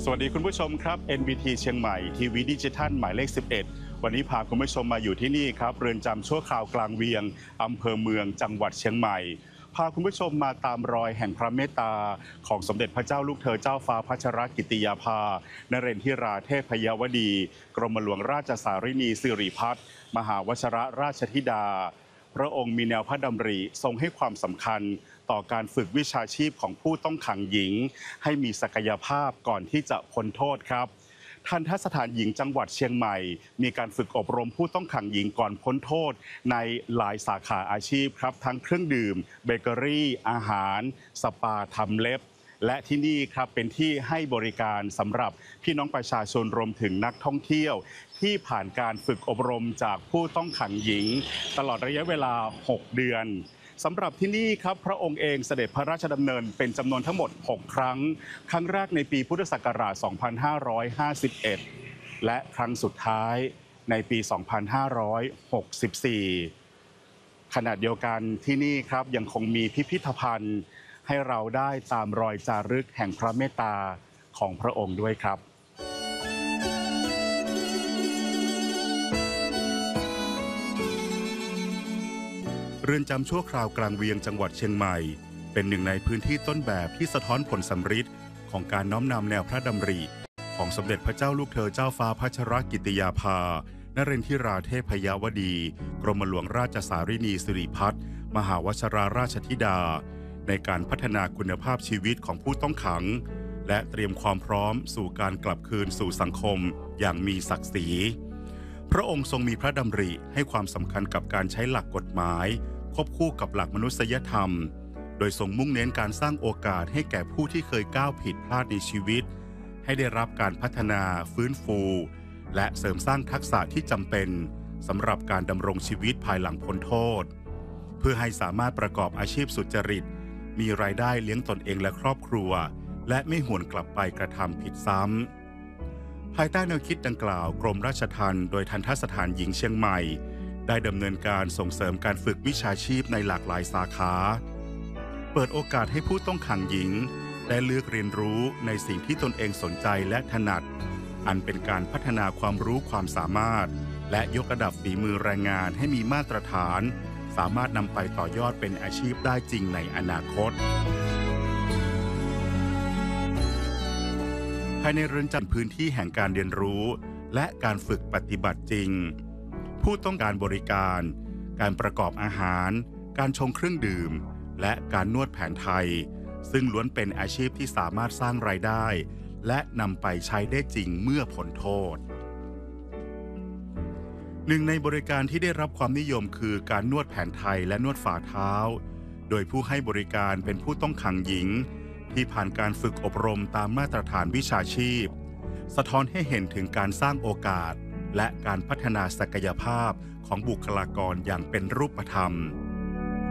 วัสดีคุณผู้ชมครับ NBT เชียงใหม่ทีวีดิจิทัลหมายเลข 11 วันนี้พาคุณผู้ชมมาอยู่ที่นี่ครับเรือนจำชั่วคราวกลางเวียงอำเภอเมืองจังหวัดเชียงใหม่พาคุณผู้ชมมาตามรอยแห่งพระเมตตาของสมเด็จพระเจ้าลูกเธอเจ้าฟ้าพัชรกิติยาภานเรนทิราเทพยวดีกรมหลวงราชสารินีสิริพัฒน์มหาวชรราชธิดาพระองค์มีแนวพระดำริทรงให้ความสำคัญต่อการฝึกวิชาชีพของผู้ต้องขังหญิงให้มีศักยภาพก่อนที่จะพ้นโทษครับทัณฑสถานหญิงจังหวัดเชียงใหม่มีการฝึกอบรมผู้ต้องขังหญิงก่อนพ้นโทษในหลายสาขาอาชีพครับทั้งเครื่องดื่มเบเกอรี่อาหารสปาทำเล็บและที่นี่ครับเป็นที่ให้บริการสำหรับพี่น้องประชาชนรวมถึงนักท่องเที่ยวที่ผ่านการฝึกอบรมจากผู้ต้องขังหญิงตลอดระยะเวลา6 เดือนสำหรับที่นี่ครับพระองค์เองเสด็จพระราชดำเนินเป็นจำนวนทั้งหมด6 ครั้งครั้งแรกในปีพุทธศักราช 2551 และครั้งสุดท้ายในปี 2564 ขณะเดียวกันที่นี่ครับยังคงมีพิพิธภัณฑ์ให้เราได้ตามรอยจารึกแห่งพระเมตตาของพระองค์ด้วยครับเรือนจำชั่วคราวกลางเวียงจังหวัดเชียงใหม่เป็นหนึ่งในพื้นที่ต้นแบบที่สะท้อนผลสำฤทธิ์ของการน้อมนำแนวพระดำริของสมเด็จพระเจ้าลูกเธอเจ้าฟ้าพัชรกิติยาภานเรนทิราเทพยวดีกรมหลวงราชสารินีสิริพัฒน์มหาวชราราชธิดาในการพัฒนาคุณภาพชีวิตของผู้ต้องขังและเตรียมความพร้อมสู่การกลับคืนสู่สังคมอย่างมีศักดิ์ศรีพระองค์ทรงมีพระดำริให้ความสำคัญกับการใช้หลักกฎหมายควบคู่กับหลักมนุษยธรรมโดยทรงมุ่งเน้นการสร้างโอกาสให้แก่ผู้ที่เคยก้าวผิดพลาดในชีวิตให้ได้รับการพัฒนาฟื้นฟูและเสริมสร้างทักษะที่จำเป็นสำหรับการดำรงชีวิตภายหลังพ้นโทษเพื่อให้สามารถประกอบอาชีพสุจริตมีรายได้เลี้ยงตนเองและครอบครัวและไม่หวนกลับไปกระทำผิดซ้ำภายใต้แนวคิดดังกล่าวกรมราชทัณฑ์โดยทัณฑสถานหญิงเชียงใหม่ได้ดำเนินการส่งเสริมการฝึกวิชาชีพในหลากหลายสาขาเปิดโอกาสให้ผู้ต้องขังหญิงได้เลือกเรียนรู้ในสิ่งที่ตนเองสนใจและถนัดอันเป็นการพัฒนาความรู้ความสามารถและยกระดับฝีมือแรงงานให้มีมาตรฐานสามารถนำไปต่อยอดเป็นอาชีพได้จริงในอนาคตภายในเรือนจำพื้นที่แห่งการเรียนรู้และการฝึกปฏิบัติจริงผู้ต้องการบริการการประกอบอาหารการชงเครื่องดื่มและการนวดแผนไทยซึ่งล้วนเป็นอาชีพที่สามารถสร้างรายได้และนำไปใช้ได้จริงเมื่อพ้นโทษหนึ่งในบริการที่ได้รับความนิยมคือการนวดแผนไทยและนวดฝ่าเท้าโดยผู้ให้บริการเป็นผู้ต้องขังหญิงที่ผ่านการฝึกอบรมตามมาตรฐานวิชาชีพสะท้อนให้เห็นถึงการสร้างโอกาสและการพัฒนาศักยภาพของบุคลากรอย่างเป็นรูปธรรม